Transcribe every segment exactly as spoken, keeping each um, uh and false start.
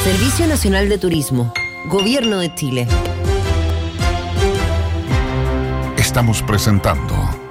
Servicio Nacional de Turismo, Gobierno de Chile. Estamos presentando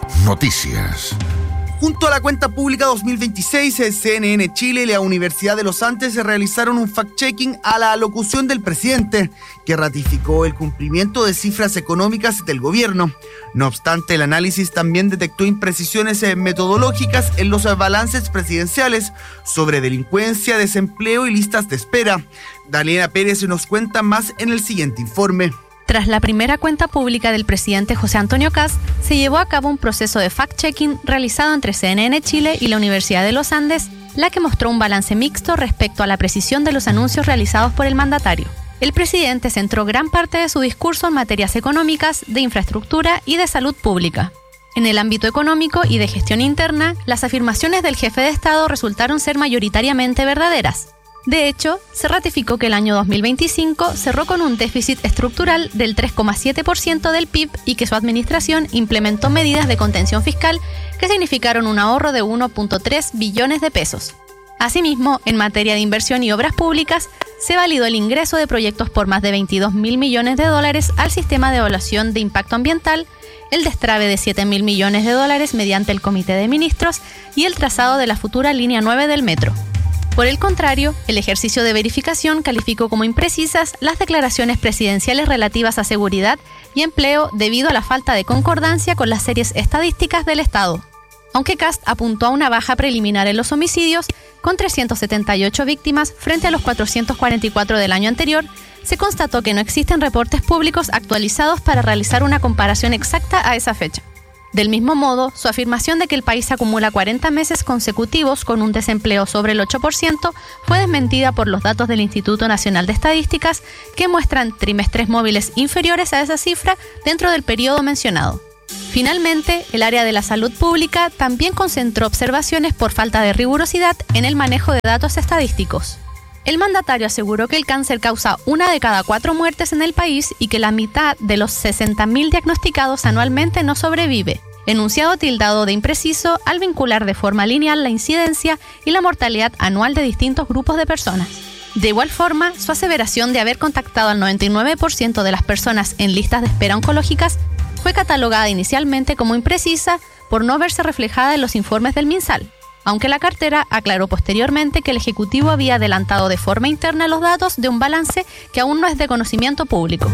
Noticias. Junto a la cuenta pública dos mil veintiséis, C N N Chile y la Universidad de los Andes realizaron un fact-checking a la alocución del presidente, que ratificó el cumplimiento de cifras económicas del gobierno. No obstante, el análisis también detectó imprecisiones metodológicas en los balances presidenciales sobre delincuencia, desempleo y listas de espera. Daniela Pérez nos cuenta más en el siguiente informe. Tras la primera cuenta pública del presidente José Antonio Kast, se llevó a cabo un proceso de fact-checking realizado entre C N N Chile y la Universidad de los Andes, la que mostró un balance mixto respecto a la precisión de los anuncios realizados por el mandatario. El presidente centró gran parte de su discurso en materias económicas, de infraestructura y de salud pública. En el ámbito económico y de gestión interna, las afirmaciones del jefe de Estado resultaron ser mayoritariamente verdaderas. De hecho, se ratificó que el año dos mil veinticinco cerró con un déficit estructural del tres coma siete por ciento del P I B y que su administración implementó medidas de contención fiscal que significaron un ahorro de uno punto tres billones de pesos. Asimismo, en materia de inversión y obras públicas, se validó el ingreso de proyectos por más de veintidós mil millones de dólares al sistema de evaluación de impacto ambiental, el destrave de siete mil millones de dólares mediante el Comité de Ministros y el trazado de la futura línea nueve del metro. Por el contrario, el ejercicio de verificación calificó como imprecisas las declaraciones presidenciales relativas a seguridad y empleo debido a la falta de concordancia con las series estadísticas del Estado. Aunque Kast apuntó a una baja preliminar en los homicidios, con trescientas setenta y ocho víctimas frente a los cuatrocientos cuarenta y cuatro del año anterior, se constató que no existen reportes públicos actualizados para realizar una comparación exacta a esa fecha. Del mismo modo, su afirmación de que el país acumula cuarenta meses consecutivos con un desempleo sobre el ocho por ciento fue desmentida por los datos del Instituto Nacional de Estadísticas, que muestran trimestres móviles inferiores a esa cifra dentro del periodo mencionado. Finalmente, el área de la salud pública también concentró observaciones por falta de rigurosidad en el manejo de datos estadísticos. El mandatario aseguró que el cáncer causa una de cada cuatro muertes en el país y que la mitad de los sesenta mil diagnosticados anualmente no sobrevive, enunciado tildado de impreciso al vincular de forma lineal la incidencia y la mortalidad anual de distintos grupos de personas. De igual forma, su aseveración de haber contactado al noventa y nueve por ciento de las personas en listas de espera oncológicas fue catalogada inicialmente como imprecisa por no verse reflejada en los informes del MinSal, aunque la cartera aclaró posteriormente que el Ejecutivo había adelantado de forma interna los datos de un balance que aún no es de conocimiento público.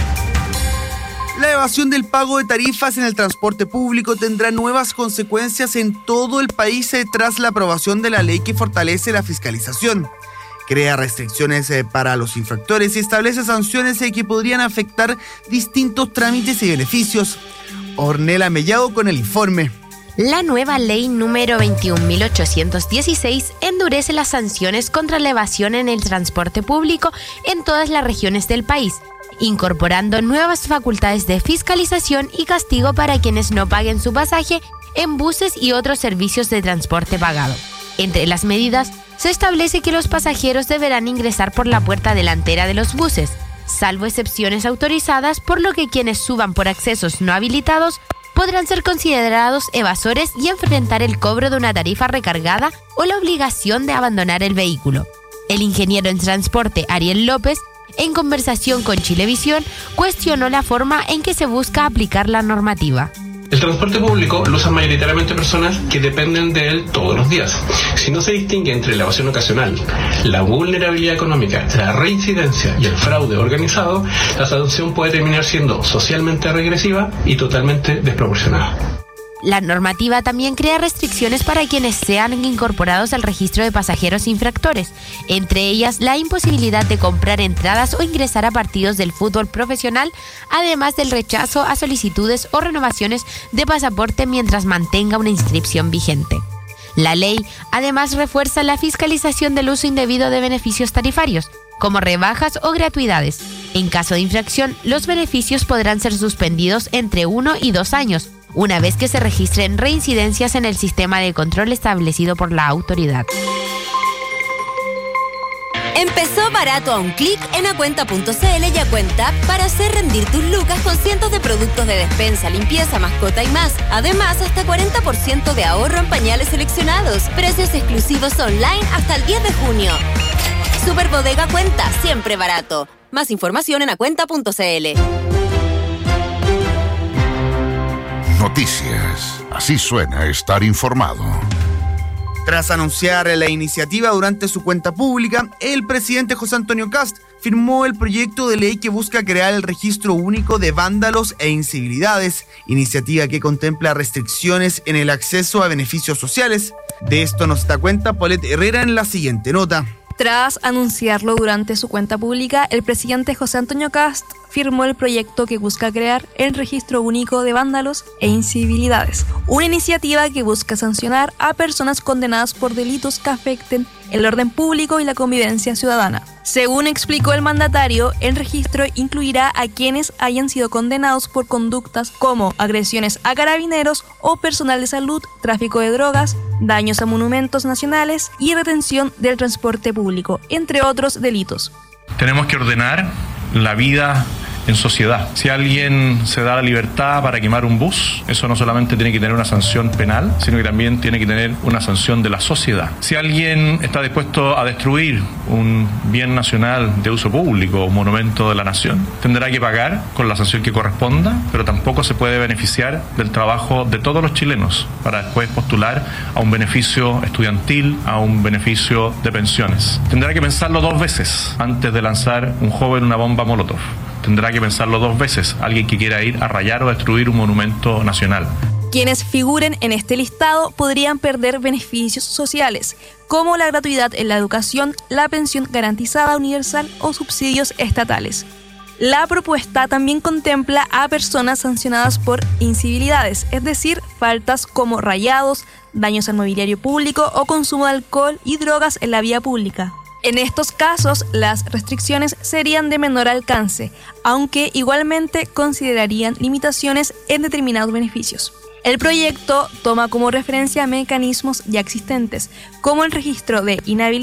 La evasión del pago de tarifas en el transporte público tendrá nuevas consecuencias en todo el país tras la aprobación de la ley que fortalece la fiscalización. Crea restricciones para los infractores y establece sanciones que podrían afectar distintos trámites y beneficios. Ornella Mellado con el informe. La nueva ley número veintiún mil ochocientos dieciséis endurece las sanciones contra la evasión en el transporte público en todas las regiones del país, incorporando nuevas facultades de fiscalización y castigo para quienes no paguen su pasaje en buses y otros servicios de transporte pagado. Entre las medidas, se establece que los pasajeros deberán ingresar por la puerta delantera de los buses, salvo excepciones autorizadas, por lo que quienes suban por accesos no habilitados podrán ser considerados evasores y enfrentar el cobro de una tarifa recargada o la obligación de abandonar el vehículo. El ingeniero en transporte Ariel López, en conversación con Chilevisión, cuestionó la forma en que se busca aplicar la normativa. El transporte público lo usan mayoritariamente personas que dependen de él todos los días. Si no se distingue entre la evasión ocasional, la vulnerabilidad económica, la reincidencia y el fraude organizado, la sanción puede terminar siendo socialmente regresiva y totalmente desproporcionada. La normativa también crea restricciones para quienes sean incorporados al registro de pasajeros infractores, entre ellas la imposibilidad de comprar entradas o ingresar a partidos del fútbol profesional, además del rechazo a solicitudes o renovaciones de pasaporte mientras mantenga una inscripción vigente. La ley además refuerza la fiscalización del uso indebido de beneficios tarifarios, como rebajas o gratuidades. En caso de infracción, los beneficios podrán ser suspendidos entre uno y dos años, una vez que se registren reincidencias en el sistema de control establecido por la autoridad. Empezó barato a un clic en acuenta punto c l y Acuenta para hacer rendir tus lucas con cientos de productos de despensa, limpieza, mascota y más. Además, hasta cuarenta por ciento de ahorro en pañales seleccionados. Precios exclusivos online hasta el diez de junio. Superbodega Cuenta, siempre barato. Más información en acuenta punto cl. Noticias. Así suena estar informado. Tras anunciar la iniciativa durante su cuenta pública, el presidente José Antonio Kast firmó el proyecto de ley que busca crear el registro único de vándalos e incivilidades, iniciativa que contempla restricciones en el acceso a beneficios sociales. De esto nos da cuenta Paulette Herrera en la siguiente nota. Tras anunciarlo durante su cuenta pública, el presidente José Antonio Kast firmó el proyecto que busca crear el Registro Único de Vándalos e Incivilidades, una iniciativa que busca sancionar a personas condenadas por delitos que afecten el orden público y la convivencia ciudadana. Según explicó el mandatario, el registro incluirá a quienes hayan sido condenados por conductas como agresiones a carabineros o personal de salud, tráfico de drogas, daños a monumentos nacionales y retención del transporte público, entre otros delitos. Tenemos que ordenar la vida en sociedad. Si alguien se da la libertad para quemar un bus, eso no solamente tiene que tener una sanción penal, sino que también tiene que tener una sanción de la sociedad. Si alguien está dispuesto a destruir un bien nacional de uso público, un monumento de la nación, tendrá que pagar con la sanción que corresponda, pero tampoco se puede beneficiar del trabajo de todos los chilenos para después postular a un beneficio estudiantil, a un beneficio de pensiones. Tendrá que pensarlo dos veces antes de lanzar un joven una bomba Molotov. Tendrá que pensarlo dos veces alguien que quiera ir a rayar o destruir un monumento nacional. Quienes figuren en este listado podrían perder beneficios sociales, como la gratuidad en la educación, la pensión garantizada universal o subsidios estatales. La propuesta también contempla a personas sancionadas por incivilidades, es decir, faltas como rayados, daños al mobiliario público o consumo de alcohol y drogas en la vía pública. En estos casos, las restricciones serían de menor alcance, aunque igualmente considerarían limitaciones en determinados beneficios. El proyecto toma como referencia mecanismos ya existentes, como el registro de inhabilitación